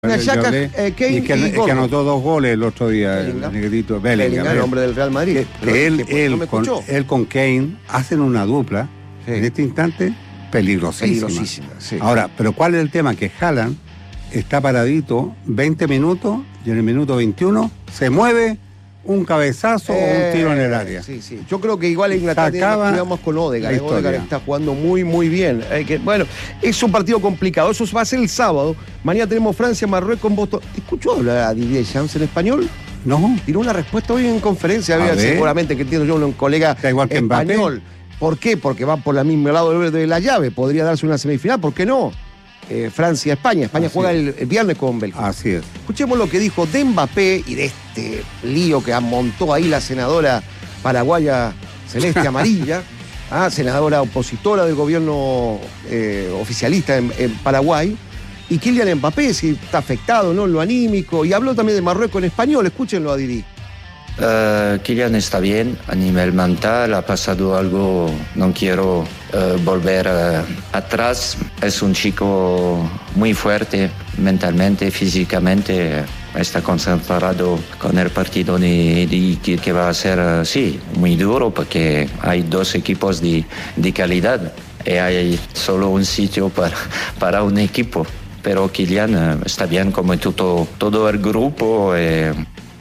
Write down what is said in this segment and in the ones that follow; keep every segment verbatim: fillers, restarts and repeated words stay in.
Yaka, eh, Kane y que, y es que anotó dos goles el otro día, Bellingham. el negrito Bellingham. Bellingham, el hombre del Real Madrid. Que, que él, que, él, no me con, él con Kane hacen una dupla, sí. En este instante, peligrosísima. Peligrosísima, sí. Ahora, pero ¿cuál es el tema? Que Haaland está paradito veinte minutos y en el minuto veintiuno se mueve un cabezazo eh, o un tiro en el área. Sí, sí. Yo creo que igual Inglaterra digamos con Odegaard. Odegaard está jugando muy, muy bien. Eh, que, bueno, es un partido complicado. Eso va a ser el sábado. Mañana tenemos Francia, Marruecos, Boston. ¿Te escuchó hablar a Didier Deschamps en español? No. Tiró una respuesta hoy en conferencia. Había, seguramente que entiendo yo, un colega igual que español. Mbappé. ¿Por qué? Porque va por el mismo lado de la llave. Podría darse una semifinal. ¿Por qué no? Eh, Francia, España. España Así juega el, el viernes con Bélgica. Así es. Escuchemos lo que dijo de Mbappé y de este lío que montó ahí la senadora paraguaya celeste amarilla, ah, senadora opositora del gobierno eh, oficialista en, en Paraguay, y Kylian Mbappé, si está afectado, ¿no? En lo anímico, y habló también de Marruecos en español. Escúchenlo a Didi. Uh, Kylian está bien a nivel mental, ha pasado algo, no quiero uh, volver uh, atrás. Es un chico muy fuerte mentalmente, físicamente, está concentrado con el partido de, de, que, que va a ser, uh, sí, muy duro porque hay dos equipos de, de calidad y hay solo un sitio para, para un equipo. Pero Kylian uh, está bien como todo, todo el grupo. Eh,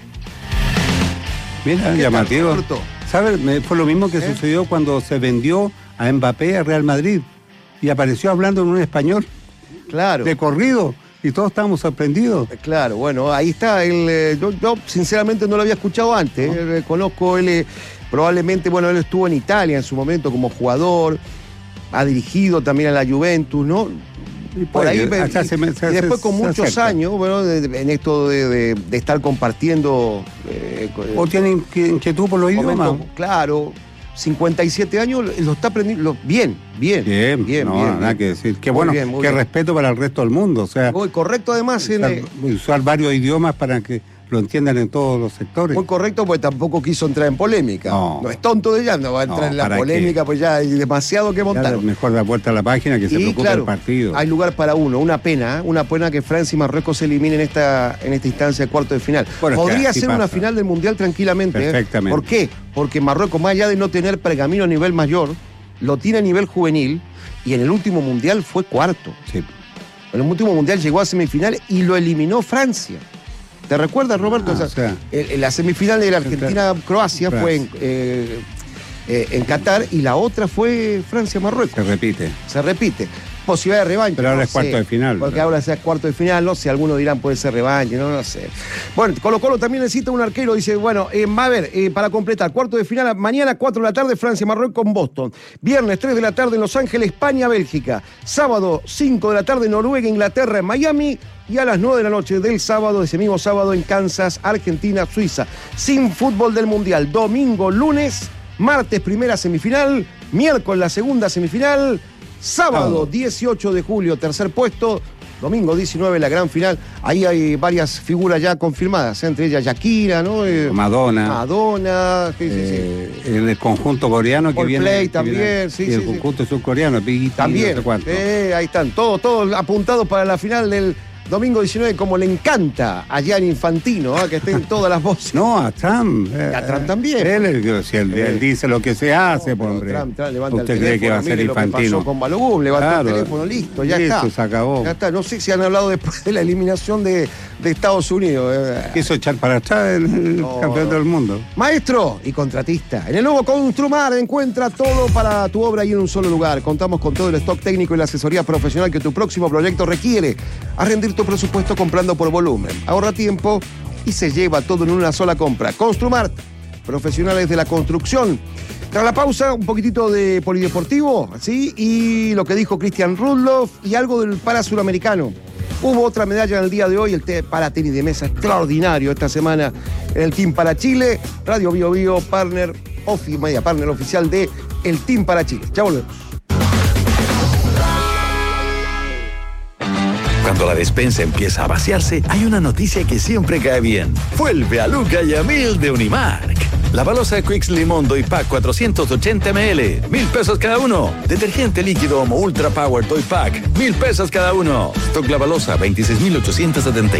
Mira, llamativo. ¿Sabes? Fue lo mismo que ¿Eh? sucedió cuando se vendió a Mbappé a Real Madrid y apareció hablando en un español. Claro. De corrido. Y todos estábamos sorprendidos. Claro, bueno, ahí está. El, eh, yo, yo sinceramente no lo había escuchado antes. No. Eh, conozco él, eh, probablemente, bueno, él estuvo en Italia en su momento como jugador. Ha dirigido también a la Juventus, ¿no? Y por ahí, y, se, se, y después con muchos acerca. años, bueno, de, de, en esto de, de, de estar compartiendo. Eh, ¿O tienen inquietud por los idiomas? Claro, cincuenta y siete años lo está aprendiendo bien, bien. Bien, bien, no, bien. Nada bien. que decir. Qué bueno, bien, qué bien. Respeto para el resto del mundo. O sea, muy correcto además. Usar, en, usar varios idiomas para que lo entiendan en todos los sectores. Muy correcto, porque tampoco quiso entrar en polémica. No, no es tonto de ella, no va a entrar no, en la polémica, qué? Pues ya hay demasiado que montar. Ya mejor dar vuelta a la página que se preocupe claro, el partido. Hay lugar para uno, una pena, ¿eh? Una pena que Francia y Marruecos se eliminen en esta, en esta instancia de cuarto de final. Bueno, podría ser pasa. una final del Mundial tranquilamente. Perfectamente. ¿eh? ¿Por qué? Porque Marruecos, más allá de no tener pergamino a nivel mayor, lo tiene a nivel juvenil y en el último Mundial fue cuarto. Sí. En el último Mundial llegó a semifinal y lo eliminó Francia. ¿Te recuerdas, Roberto? Ah, o sea, el, la semifinal de la Argentina-Croacia fue en, eh, eh, en Qatar y la otra fue Francia-Marruecos. Se repite. Se repite. Posibilidad de revancha. Pero ahora no es cuarto sé, de final. Porque ¿verdad? ahora sea cuarto de final, no sé, algunos dirán puede ser revancha, no, no sé. Bueno, Colo Colo también necesita un arquero, dice, bueno, eh, va a ver, eh, para completar, cuarto de final, mañana cuatro de la tarde, Francia-Marruecos con Boston. Viernes tres de la tarde en Los Ángeles, España-Bélgica. Sábado cinco de la tarde, Noruega-Inglaterra en Miami. Y a las nueve de la noche del sábado, ese mismo sábado en Kansas, Argentina, Suiza. Sin fútbol del Mundial. Domingo, lunes, martes primera semifinal, miércoles la segunda semifinal, sábado dieciocho de julio tercer puesto, domingo diecinueve la gran final. Ahí hay varias figuras ya confirmadas, entre ellas Shakira, ¿no? Eh, Madonna. Madonna. Sí, eh, sí, sí. El conjunto coreano que viene. Play también, que viene, sí, sí. Y el sí, conjunto sí. surcoreano, Biggie, también. No sé cuánto. Eh, ahí están, todos, todos apuntados para la final del domingo diecinueve, como le encanta a Gianni Infantino, ¿eh? Que estén todas las voces. No, a Trump. Eh, a Trump también. Él, él, si él, él dice lo que se hace, no, hombre. Trump, Trump levanta ¿Usted el cree que va a ser Infantino? Lo que pasó con Balogun, levantó claro, el teléfono, listo, ya listo, está. se acabó. Ya está. No sé si han hablado después de la eliminación de, de Estados Unidos. Eh. Quiso echar para atrás el no, campeón del mundo. Maestro y contratista. En el nuevo Construmar encuentra todo para tu obra y en un solo lugar. Contamos con todo el stock técnico y la asesoría profesional que tu próximo proyecto requiere. A rendir tu presupuesto comprando por volumen. Ahorra tiempo y se lleva todo en una sola compra. Construmart, profesionales de la construcción. Tras la pausa, un poquitito de polideportivo, ¿sí? Y lo que dijo Cristian Rudloff y algo del para suramericano. Hubo otra medalla en el día de hoy, el para tenis de mesa extraordinario esta semana en el Team para Chile. Radio Bio Bio, partner, ofi, media partner oficial de el Team para Chile. Ya volvemos. Cuando Cuando la despensa empieza a vaciarse, hay una noticia que siempre cae bien. Vuelve a Luca y a Mil de Unimark. La balosa Quicks Limón Doy Pack cuatrocientos ochenta mililitros, mil pesos cada uno. Detergente líquido Homo Ultra Power Doy Pack, mil pesos cada uno. Stock La Balosa veintiséis mil ochocientos setenta.